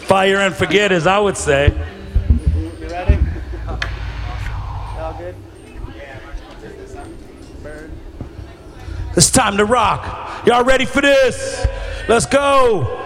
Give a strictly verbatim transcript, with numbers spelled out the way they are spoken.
Fire and forget, as I would say. You ready? All good? It's time to rock. Y'all ready for this? Let's go.